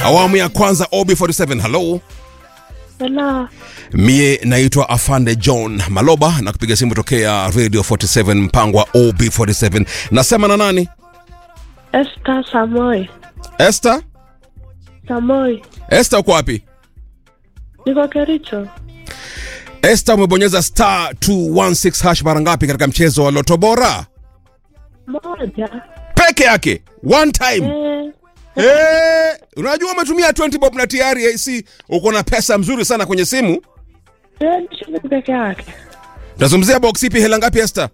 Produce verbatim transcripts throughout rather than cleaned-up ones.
Awamu ya kwanza O B forty-seven. Hello. Hello. Mie naitwa Afande John Maloba na kupiga simu tokea Radio forty-seven mpangwa O B forty-seven. Nasema na nani? Esther Samoi. Esther? Samoi. Esther uko wapi? Niko Kericho. Esther, umebonyeza star two one six hash mara ngapi katika mchezo wa Loto Bora? Moja. Peke yake. One time. Eh. Eh, unajua umetumia twenty bob na tayari A C uko na pesa mzuri sana kwenye simu. Eh, shilingi peke yake. Tunazungumzia box ipi, hela ngapi Esther?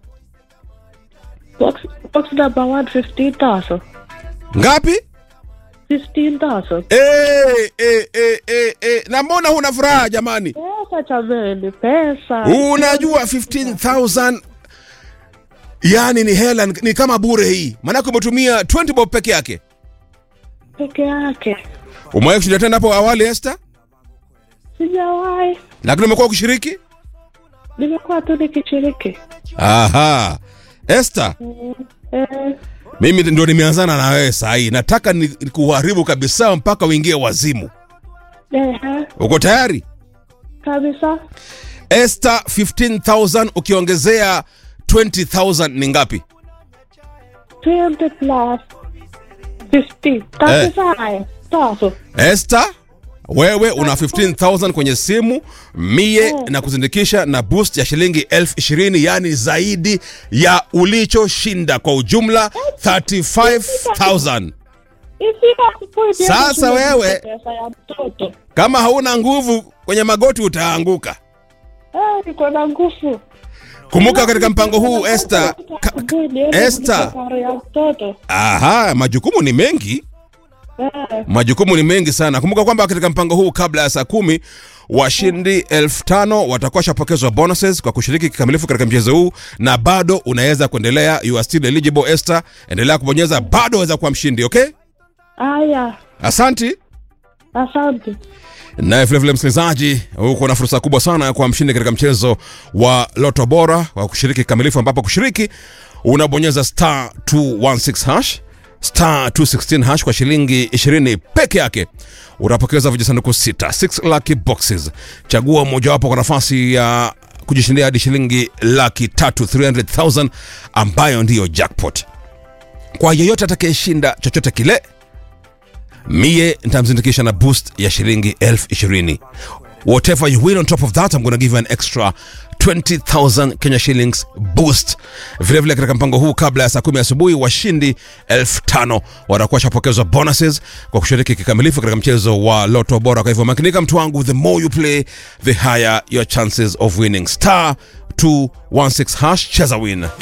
Box, box number one, fifteen thousand. Ngapi? fifteen thousand. Eh, eh, eh, eh, eh. Na mbona huna furaha jamani? Pesa chameni, pesa. Unajua fifteen thousand yani ni hela, ni kama bure hii. Maana umetumia twenty bob peke yake. Peke yake. Umewahi kushinda tena hapo awali Esther? Sijawahi. Lakini umekuwa ukishiriki? Nimekuwa tu nikishiriki. Aha. Esther, Eh, eh. mimi ndio nimeanzana na wewe saa hii. Nataka nikuharibu kabisa mpaka uingie wazimu. Eh, Uko tayari? kabisa. Esther, fifteen thousand ukiongezea twenty thousand ni ngapi? twenty plus fifteen. thirty-five thousand. Esther, wewe una fifteen thousand kwenye simu, mie Oh. na kuzindikisha na boost ya shilingi elfu ishirini, yani zaidi ya ulichoshinda kwa ujumla thirty-five thousand. Ifika asubuhi pia Sasa kushiriki wewe- pesa ya mtoto. Kama hauna nguvu kwenye magoti utaanguka. Eh, niko na nguvu. Kumbuka katika mpango huu Esther, ka- Esther. ya mtoto. Aha, majukumu ni mengi. Eh, Majukumu ni mengi sana. Kumbuka kwamba katika mpango huu kabla ya saa kumi washindi elfu tano watakuwa shapokezwa bonuses kwa kushiriki kikamilifu katika mchezo huu, na bado unaweza kuendelea. You are still eligible Esther. Endelea kubonyeza, bado waweza kuwa mshindi, okay? Aya, Asanti. asante. Na vile vile msikilizaji, uko na fursa kubwa sana ya kuwa mshindi katika mchezo wa Loto Bora wa kushiriki kikamilifu, ambapo kushiriki unabonyeza star two one six hash star two sixteen hash kwa shilingi ishirini peke yake. Utapokeza vijisanduku sita, six lucky boxes. Chagua mojawapo kwa nafasi ya kujishindia hadi shilingi laki tatu, three hundred thousand, ambayo ndiyo jackpot. Kwa yeyote atakayeshinda chochote kile, mie nitamzindikisha na boost ya shilingi elfu ishirini. Whatever you win on top of that, I'm going to give you an extra twenty thousand Kenya shillings boost. Vile vile katika mpango huu kabla ya saa kumi asubuhi washindi elfu tano watakuwa shapokezwa bonuses kwa kushiriki kikamilifu katika mchezo wa Loto Bora. Kwa hivyo makinika mtu wangu, the more you play the higher your chances of winning. Star two one six hash, cheza win.